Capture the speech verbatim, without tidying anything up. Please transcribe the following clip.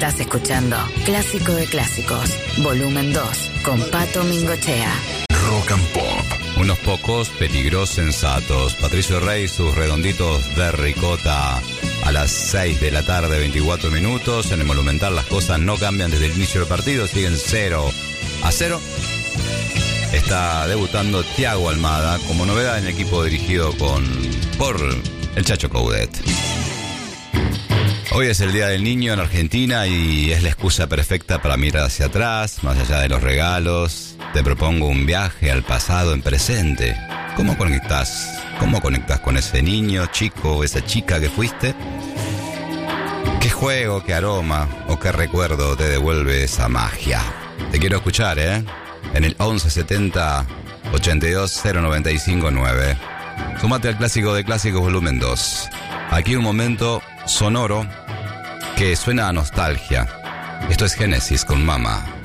Estás escuchando Clásico de Clásicos, volumen dos, con Pato Mingochea. Rock and Pop. Unos pocos peligros sensatos. Patricio Rey, sus redonditos de ricota a las seis de la tarde, veinticuatro minutos. En el Monumental las cosas no cambian desde el inicio del partido, siguen cero a cero. Está debutando Thiago Almada como novedad en el equipo dirigido con, por el Chacho Coudet. Hoy es el Día del Niño en Argentina y es la excusa perfecta para mirar hacia atrás, más allá de los regalos. Te propongo un viaje al pasado en presente. ¿Cómo conectás? ¿Cómo conectás con ese niño, chico o esa chica que fuiste? ¿Qué juego, qué aroma o qué recuerdo te devuelve esa magia? Te quiero escuchar, ¿eh? En el once setenta ochenta y dos cero noventa y cinco nueve. Sumate al Clásico de Clásicos volumen dos. Aquí un momento sonoro que suena a nostalgia. Esto es Génesis con Mama.